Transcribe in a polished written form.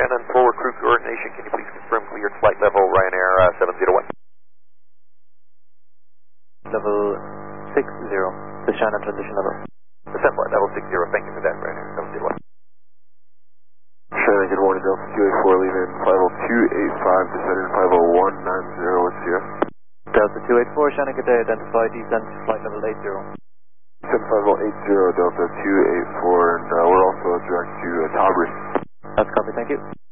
Shannon, forward crew coordination. Can you please confirm cleared flight level Ryanair 701? Level 60, the Shannon transition level. Descent flight level 60, thank you for that, Ryanair 701. Shannon, good morning, Delta 284, leaving 50285, descending 50190, what's here? Delta 284, Shannon, good day, identify descent flight level 80. Descent flight level 80, Delta 284, and we're also direct to Tauberry. That's copy, thank you.